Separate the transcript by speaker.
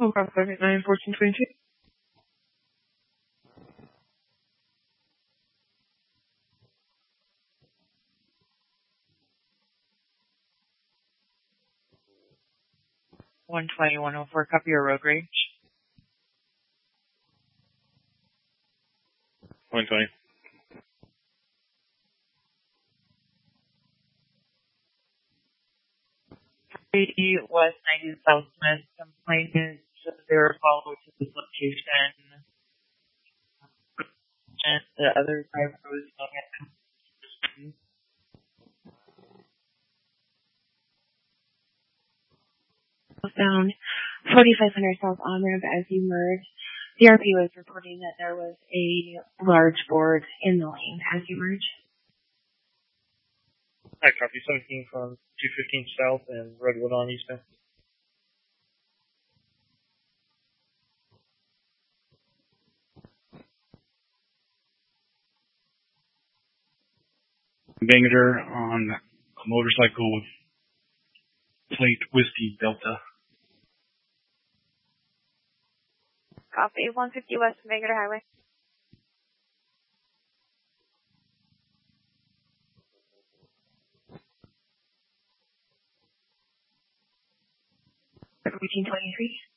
Speaker 1: Call 589-1422. $120-104, copy your road rage.
Speaker 2: 120.
Speaker 1: West 90 South Smith. Complainant they were followed to this location. And the other driver was going at
Speaker 3: Found 4500 South On-Ramp as you merged. CRP was reporting that there was a large board in the lane as you merged.
Speaker 2: Hi, copy 17 from 215 South and Redwood on eastbound.
Speaker 4: Bangor on a motorcycle with plate Whiskey Delta.
Speaker 5: Copy, 150 West Bangor Highway.
Speaker 3: Routine 23.